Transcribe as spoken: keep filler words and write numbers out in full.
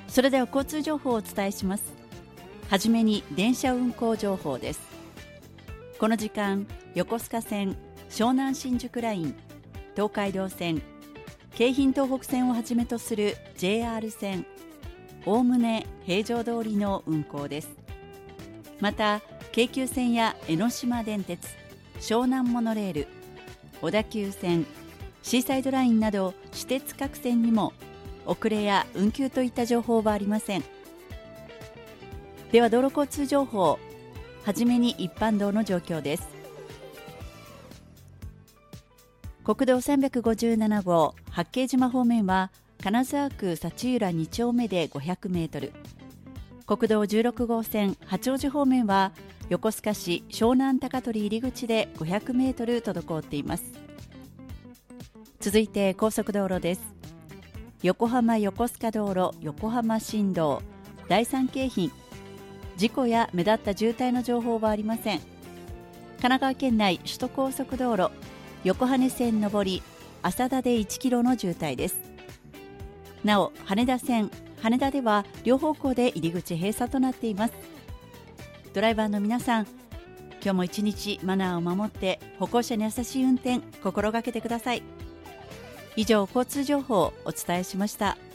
それでは交通情報をお伝えします。はじめに電車運行情報です。この時間、横須賀線、湘南新宿ライン、東海道線、京浜東北線をはじめとする ジェイアール 線、おおむね平常通りの運行です。また、京急線や江ノ島電鉄、湘南モノレール、小田急線、シーサイドラインなど私鉄各線にも遅れや運休といった情報はありません。では道路交通情報、はじめに一般道の状況です。国道さんびゃくごじゅうなな号八景島方面は金沢区幸浦に丁目でごひゃくメートル、国道じゅうろく号線八王子方面は横須賀市湘南高取入口でごひゃくメートル滞っています。続いて高速道路です。横浜横須賀道路横浜新道第三京浜、事故や目立った渋滞の情報はありません。神奈川県内首都高速道路横羽線上り浅田でいちキロの渋滞です。なお羽田線羽田では両方向で入り口閉鎖となっています。ドライバーの皆さん、今日も一日マナーを守って歩行者に優しい運転心がけてください。以上、交通情報をお伝えしました。